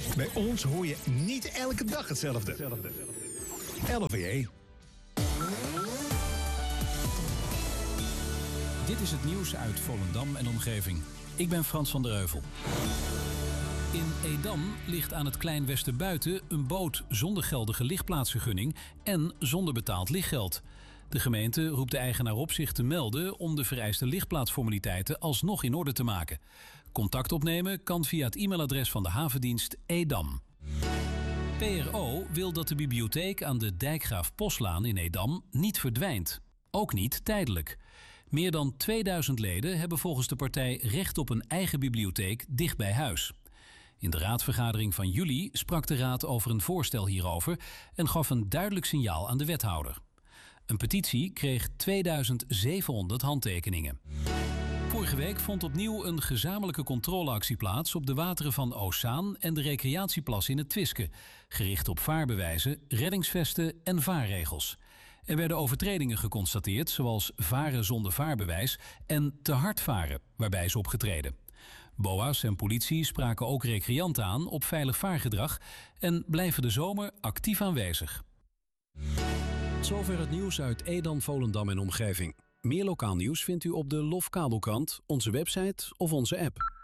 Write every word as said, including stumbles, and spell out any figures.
Bij ons hoor je niet elke dag hetzelfde. L V E. Dit is het nieuws uit Volendam en omgeving. Ik ben Frans van der Heuvel. In Edam ligt aan het Klein Westerbuiten een boot zonder geldige lichtplaatsvergunning en zonder betaald lichtgeld. De gemeente roept de eigenaar op zich te melden om de vereiste lichtplaatsformaliteiten alsnog in orde te maken. Contact opnemen kan via het e-mailadres van de havendienst Edam. P R O wil dat de bibliotheek aan de Dijkgraaf Poslaan in Edam niet verdwijnt. Ook niet tijdelijk. Meer dan tweeduizend leden hebben volgens de partij recht op een eigen bibliotheek dicht bij huis. In de raadsvergadering van juli sprak de raad over een voorstel hierover en gaf een duidelijk signaal aan de wethouder. Een petitie kreeg tweeduizend zevenhonderd handtekeningen. Vorige week vond opnieuw een gezamenlijke controleactie plaats op de wateren van Oostzaan en de recreatieplas in het Twiske, gericht op vaarbewijzen, reddingsvesten en vaarregels. Er werden overtredingen geconstateerd, zoals varen zonder vaarbewijs en te hard varen, waarbij is opgetreden. B O A's en politie spraken ook recreanten aan op veilig vaargedrag en blijven de zomer actief aanwezig. Zover het nieuws uit Edam, Volendam en omgeving. Meer lokaal nieuws vindt u op de Lof Kabelkrant, onze website of onze app.